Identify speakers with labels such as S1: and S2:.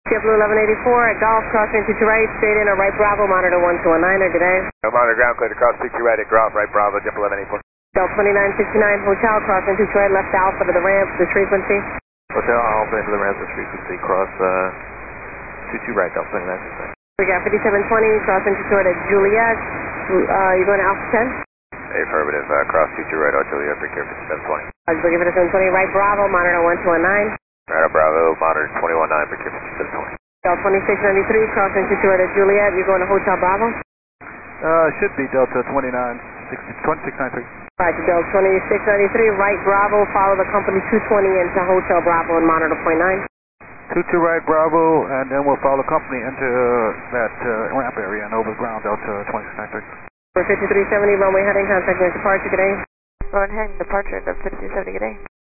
S1: JetBlue 1184 at Golf, crossing 22 right, straight in or right Bravo, monitor 1219er, good day.
S2: Monitor ground clear to cross 22 right at Golf, right Bravo, JetBlue 1184.
S1: Del 2969 Hotel, crossing 22 right, left Alpha to the ramp, this frequency.
S2: Hotel Alpha into the ramp, this frequency, cross 22 right, Del 2969.
S1: We got 5720, crossing 22 right at Juliet. You going to Alpha 10?
S2: Affirmative, cross 22 right, Juliet, precare 5720.
S1: Boogie 5720, right Bravo, monitor 1219.
S2: Right Bravo, monitor 219, precare 5720.
S1: Del 2693, crossing 22 right at Juliet. You going to Hotel Bravo?
S3: Should be Delta 2693.
S1: Right, Del 2693, right Bravo, follow the company 220 into Hotel Bravo and monitor 0.9.
S3: 22 right Bravo, and then we'll follow the company into that ramp area and over the ground, Delta 2693.
S1: For 5370, runway heading, contact me at departure, good day.
S4: Runway heading, departure, Delta 5370, good day.